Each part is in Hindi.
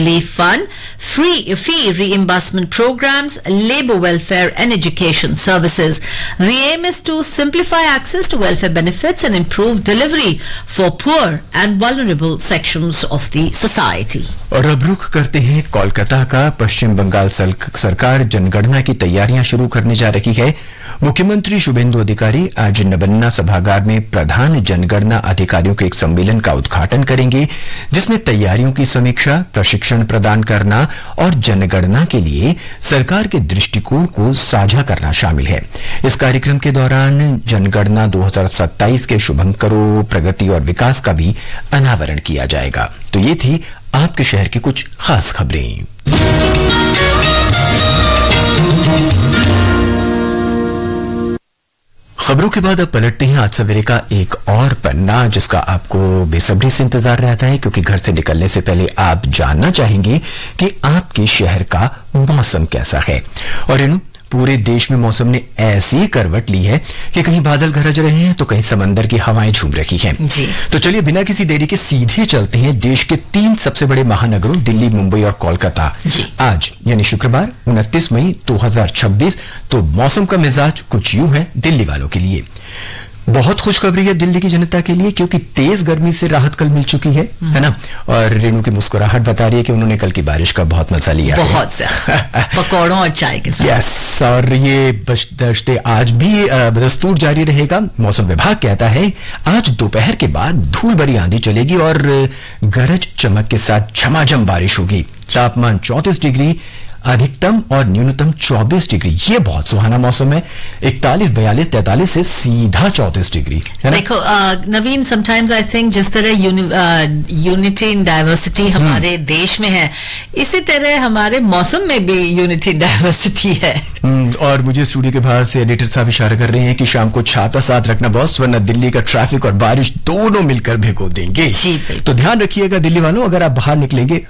relief fund, fee reimbursement programs, labor welfare and education services. The aim is to simplify access to welfare benefits and improve delivery for poor and vulnerable sections of the society. और अब रुख करते हैं कोलकाता का। पश्चिम बंगाल सरकार जनगणना की तैयारियां शुरू करने जा रही है। मुख्यमंत्री शुभेंदु अधिकारी आज नबन्ना सभागार में प्रधान जनगणना अधिकारियों के एक सम्मेलन का उद्घाटन करेंगे, जिसमें तैयारियों की समीक्षा, प्रशिक्षण प्रदान करना और जनगणना के लिए सरकार के दृष्टिकोण को साझा करना शामिल है। इस कार्यक्रम के दौरान जनगणना 2027 के शुभंकरों, प्रगति और विकास का भी अनावरण किया जाएगा। तो ये थी आपके शहर की कुछ खास खबरें। खबरों के बाद अब पलटते हैं आज सवेरे का एक और पन्ना, जिसका आपको बेसब्री से इंतजार रहता है, क्योंकि घर से निकलने से पहले आप जानना चाहेंगे कि आपके शहर का मौसम कैसा है। और पूरे देश में मौसम ने ऐसी करवट ली है कि कहीं बादल गरज रहे हैं तो कहीं समंदर की हवाएं झूम रही हैं। तो चलिए बिना किसी देरी के सीधे चलते हैं देश के 3 सबसे बड़े महानगरों दिल्ली, मुंबई और कोलकाता। आज यानी शुक्रवार 29 मई 2026। तो मौसम का मिजाज कुछ यूं है दिल्ली वालों के लिए। बहुत खुशखबरी है दिल्ली की जनता के लिए, क्योंकि तेज गर्मी से राहत कल मिल चुकी है ना। और रेणु की मुस्कुराहट बता रही है कि उन्होंने कल की बारिश का बहुत मजा लिया, बहुत पकौड़ों और चाय के साथ। यस, और ये बशर्ते आज भी दस्तूर जारी रहेगा। मौसम विभाग कहता है आज दोपहर के बाद धूल भरी आंधी चलेगी और गरज चमक के साथ झमाझम बारिश होगी। तापमान 34 डिग्री अधिकतम और न्यूनतम 24 डिग्री। ये बहुत सुहाना मौसम है। 41, 42, 43 से सीधा 34 डिग्री। देखो नवीन, समटाइम्स आई थिंक जिस तरह यूनिटी इन डाइवर्सिटी हमारे देश में है, इसी तरह हमारे मौसम में भी यूनिटी इन डाइवर्सिटी है। और मुझे स्टूडियो के बाहर से एडिटर साहब इशारा कर रहे हैं कि शाम को छाता साथ रखना बॉस, वरना दिल्ली का ट्रैफिक और बारिश दोनों मिलकर भिगो देंगे। तो ध्यान रखिएगा दिल्ली वालों, अगर आप बाहर निकलेंगे।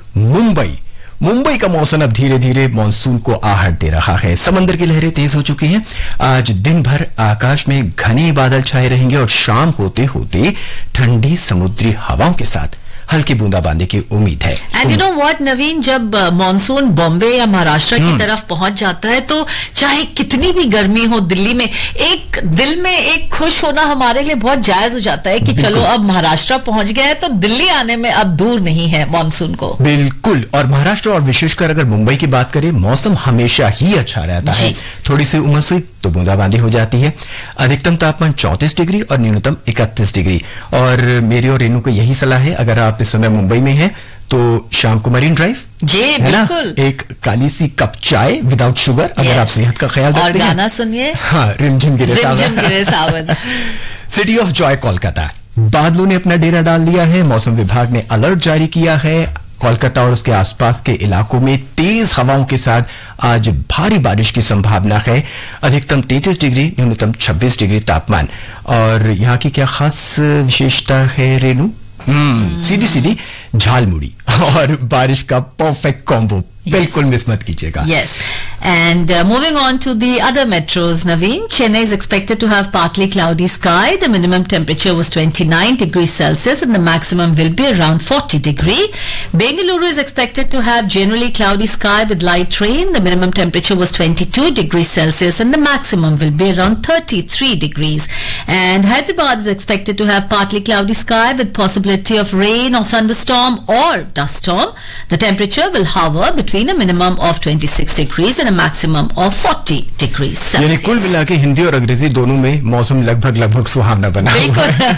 मुंबई का मौसम अब धीरे धीरे मानसून को आहट दे रहा है। समंदर की लहरें तेज हो चुकी हैं। आज दिन भर आकाश में घने बादल छाए रहेंगे और शाम होते होते ठंडी समुद्री हवाओं के साथ हल्की बूंदाबांदी की उम्मीद है। एंड यू नो व्हाट नवीन, जब मानसून बॉम्बे या महाराष्ट्र की तरफ पहुंच जाता है तो चाहे कितनी भी गर्मी हो दिल्ली में, एक दिल में एक खुश होना हमारे लिए बहुत जायज हो जाता है कि चलो अब महाराष्ट्र पहुंच गया है तो दिल्ली आने में अब दूर नहीं है मानसून को। बिल्कुल। और महाराष्ट्र और विशेषकर अगर मुंबई की बात करें, मौसम हमेशा ही अच्छा रहता है। थोड़ी सी उमस हुई तो बूंदाबांदी हो जाती है। अधिकतम तापमान 34 डिग्री और न्यूनतम 31 डिग्री। और मेरी और रेनू को यही सलाह है, अगर आप इस समय मुंबई में हैं तो शाम को मरीन ड्राइव, जी बिल्कुल, एक काली सी कप चाय विदाउट शुगर, अगर आप सेहत का ख्याल रखते हैं। और गाना सुनिए, हाँ, रिमझिम गिरे सावन। City of Joy Kolkata. बादलों ने अपना डेरा डाल लिया है। मौसम विभाग ने अलर्ट जारी किया है। कोलकाता और उसके आसपास के इलाकों में तेज हवाओं के साथ आज भारी बारिश की संभावना है। अधिकतम 33 डिग्री, न्यूनतम 26 डिग्री तापमान। और यहाँ की क्या खास विशेषता है रेनू? सीधी सीधी झालमुड़ी और बारिश का परफेक्ट कॉम्बो। बिल्कुल मिस मत कीजिएगा। Yes. And moving on to the other metros, Naveen, Chennai is expected to have partly cloudy sky. The minimum temperature was 29 degrees Celsius and the maximum will be around 40 degrees. Bengaluru is expected to have generally cloudy sky with light rain. The minimum temperature was 22 degrees Celsius and the maximum will be around 33 degrees. And Hyderabad is expected to have partly cloudy sky with possibility of rain or thunderstorm or dust storm. The temperature will hover between a minimum of 26 degrees and a maximum of 40 degrees Celsius. यानी कुल मिला के हिंदी और अंग्रेजी दोनों में मौसम लगभग सुहावना बना हुआ है।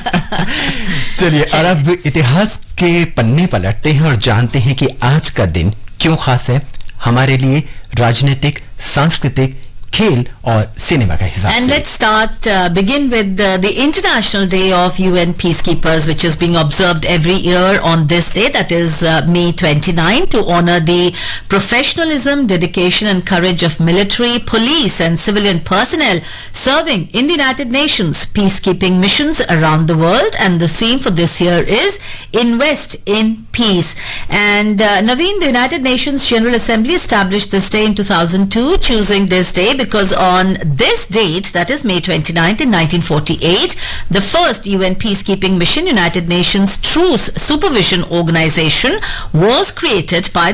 चलिए अब इतिहास के पन्ने पलटते हैं और जानते हैं कि आज का दिन क्यों खास है हमारे लिए, राजनीतिक, सांस्कृतिक, खेल और सिनेमा का हिसाब से। And let's begin with the International Day of UN Peacekeepers, which is being observed every year on this day, that is May 29, to honor the professionalism, dedication and courage of military, police and civilian personnel serving in the United Nations peacekeeping missions around the world. And the theme for this year is Invest in Peace. And Naveen, the United Nations General Assembly established this day in 2002, choosing this day because on this date, that is May 29th in 1948, the first UN peacekeeping mission, United Nations Truce Supervision Organization, was created by